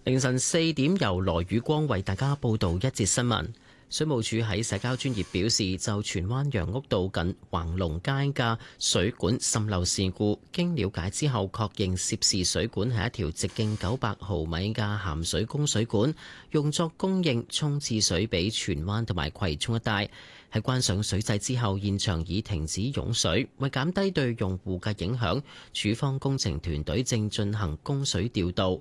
凌晨4點，由羅宇光為大家報道一節新聞。水務署喺社交專頁表示，就荃灣楊屋道近橫龍街嘅水管滲漏事故，經了解之後，確認涉事水管係一條直徑900毫米嘅鹹水供水管，用作供應沖廁水俾荃灣同埋葵涌一帶。喺關上水掣之後，現場已停止湧水，為減低對用戶嘅影響，署方工程團隊正進行供水調度。